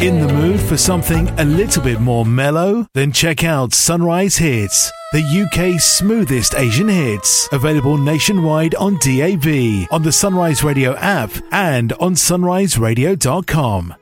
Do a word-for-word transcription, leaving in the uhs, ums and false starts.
In the mood for something a little bit more mellow? Then check out Sunrise Hits, the U K's smoothest Asian hits, available nationwide on D A B, on the Sunrise Radio app and on sunrise radio dot com.